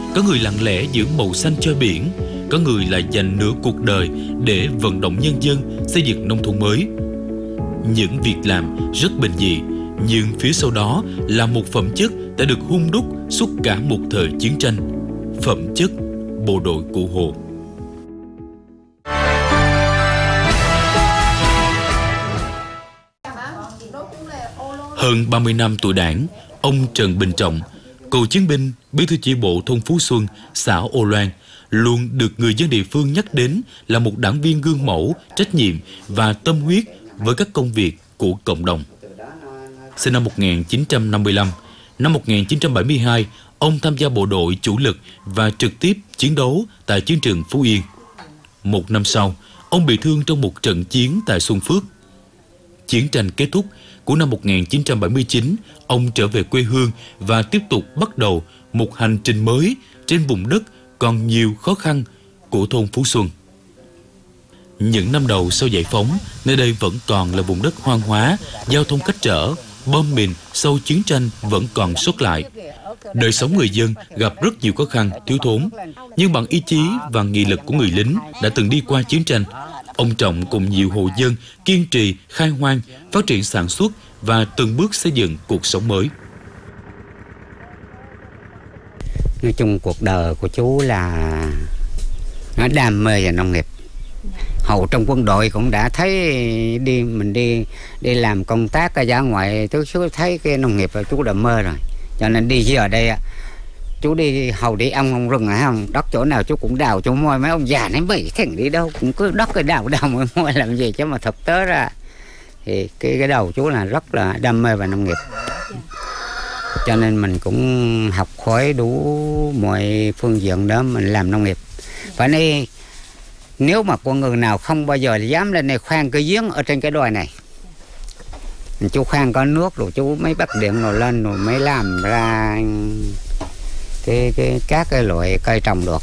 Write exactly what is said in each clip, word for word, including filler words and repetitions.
có người lặng lẽ giữ màu xanh cho biển, có người lại dành nửa cuộc đời để vận động nhân dân xây dựng nông thôn mới. Những việc làm rất bình dị, nhưng phía sau đó là một phẩm chất đã được hun đúc suốt cả một thời chiến tranh. Phẩm chất bộ đội Cụ Hồ. Hơn ba mươi năm tuổi Đảng, ông Trần Bình Trọng, cựu chiến binh, bí thư chi bộ thôn Phú Xuân, xã Ô Loan, luôn được người dân địa phương nhắc đến là một đảng viên gương mẫu, trách nhiệm và tâm huyết với các công việc của cộng đồng. Sinh năm một nghìn chín trăm năm mươi lăm, năm một nghìn chín trăm bảy mươi hai, ông tham gia bộ đội chủ lực và trực tiếp chiến đấu tại chiến trường Phú Yên. Một năm sau, ông bị thương trong một trận chiến tại Xuân Phước. Chiến tranh kết thúc, của năm một nghìn chín trăm bảy mươi chín, ông trở về quê hương và tiếp tục bắt đầu một hành trình mới trên vùng đất còn nhiều khó khăn của thôn Phú Xuân. Những năm đầu sau giải phóng, nơi đây vẫn còn là vùng đất hoang hóa, giao thông cách trở, bom mìn sau chiến tranh vẫn còn sót lại. Đời sống người dân gặp rất nhiều khó khăn, thiếu thốn, nhưng bằng ý chí và nghị lực của người lính đã từng đi qua chiến tranh, ông Trọng cùng nhiều hộ dân kiên trì khai hoang, phát triển sản xuất và từng bước xây dựng cuộc sống mới. Nói chung cuộc đời của chú là nó đam mê về nông nghiệp. Hầu trong quân đội cũng đã thấy đi mình đi đi làm công tác ở ra ngoài, chú thấy cái nông nghiệp là chú đã mơ rồi. Cho nên đi giờ đây chú đi hầu đi ông ông rừng hay không, đất chỗ nào chú cũng đào, chú môi mấy ông già nói bỉ thằng đi đâu cũng cứ đất cái đào đào môi môi làm gì chứ mà thực tế ra thì cái cái đầu chú là rất là đam mê về nông nghiệp. Cho nên mình cũng học hỏi đủ mọi phương diện đó mình làm nông nghiệp. Phải nói nếu mà con người nào không bao giờ dám lên đây khoan cái giếng ở trên cái đồi này, chú khoan có nước rồi chú mới bắt điện rồi lên rồi mới làm ra cái, cái các cái loại cây trồng được.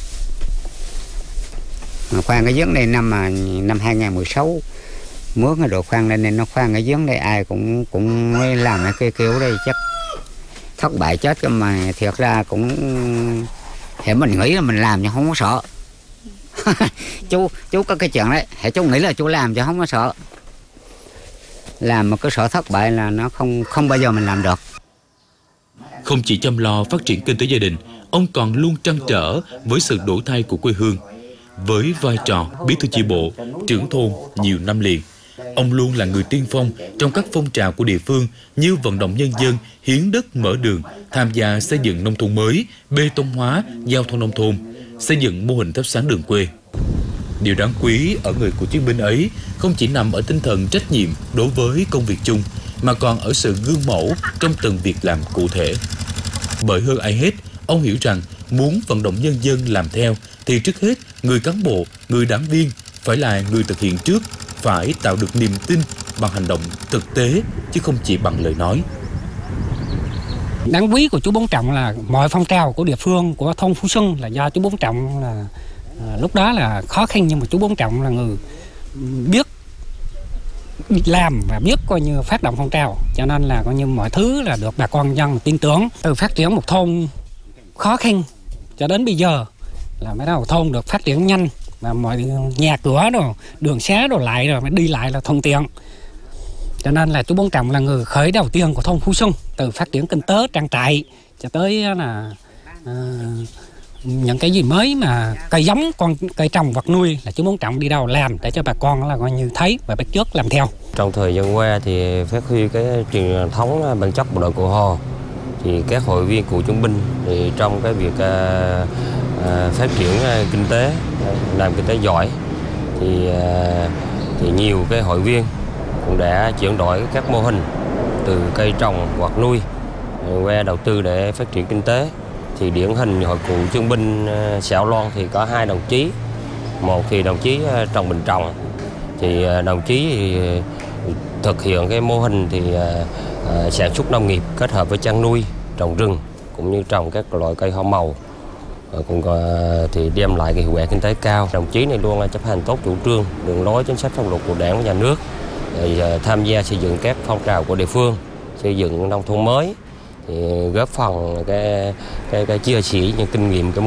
Mà khoan cái giếng này năm mà năm hai nghìn mười sáu mướn cái độ khoan lên nên nó khoan cái giếng đây ai cũng cũng mới làm cái kiểu đây chắc thất bại chết cơ, mà thiệt ra cũng thì mình nghĩ là mình làm chứ không có sợ. chú chú có cái chuyện đấy, hãy chú nghĩ là chú làm chứ không có sợ. Làm mà cứ sợ thất bại là nó không không bao giờ mình làm được. Không chỉ chăm lo phát triển kinh tế gia đình, ông còn luôn trăn trở với sự đổi thay của quê hương. Với vai trò bí thư chi bộ, trưởng thôn nhiều năm liền, ông luôn là người tiên phong trong các phong trào của địa phương như vận động nhân dân hiến đất mở đường, tham gia xây dựng nông thôn mới, bê tông hóa giao thông nông thôn, xây dựng mô hình thắp sáng đường quê. Điều đáng quý ở người cựu chiến binh ấy không chỉ nằm ở tinh thần trách nhiệm đối với công việc chung, mà còn ở sự gương mẫu trong từng việc làm cụ thể. Bởi hơn ai hết, ông hiểu rằng muốn vận động nhân dân làm theo thì trước hết người cán bộ, người đảng viên phải là người thực hiện trước, phải tạo được niềm tin bằng hành động thực tế chứ không chỉ bằng lời nói. Đáng quý của chú Bốn Trọng là mọi phong trào của địa phương, của thôn Phú Xuân là do chú Bốn Trọng là à, lúc đó là khó khăn nhưng mà chú Bốn Trọng là người biết làm và biết coi như phát động phong trào, cho nên là coi như mọi thứ là được bà con dân tin tưởng. Từ phát triển một thôn khó khăn cho đến bây giờ là mấy đầu thôn được phát triển nhanh và mọi nhà cửa rồi đường xá rồi lại rồi mới đi lại là thuận tiện. Cho nên là chú Bốn Trọng là người khởi đầu tiên của thôn Phú Xuân, từ phát triển kinh tế trang trại cho tới là à, những cái gì mới mà cây giống, con cây trồng vật nuôi là chú Bốn Trọng đi đâu làm để cho bà con là coi như thấy và bắt chước làm theo. Trong thời gian qua thì phát huy cái truyền thống bản chất bộ đội Cụ Hồ, thì các hội viên cựu chiến binh thì trong cái việc à, à, phát triển kinh tế, làm kinh tế giỏi thì à, thì nhiều cái hội viên cũng đã chuyển đổi các mô hình từ cây trồng vật nuôi qua đầu tư để phát triển kinh tế. Thì điển hình hội cựu chiến binh xã Loan thì có hai đồng chí, một thì đồng chí Trần Bình Trọng, thì đồng chí thì thực hiện cái mô hình thì uh, sản xuất nông nghiệp kết hợp với chăn nuôi, trồng rừng cũng như trồng các loại cây hoa màu, uh, cũng uh, thì đem lại cái hiệu quả kinh tế cao. Đồng chí này luôn chấp hành tốt chủ trương, đường lối chính sách pháp luật của Đảng và Nhà nước, thì uh, tham gia xây dựng các phong trào của địa phương, xây dựng nông thôn mới, thì góp phần cái cái cái chia sẻ những kinh nghiệm cái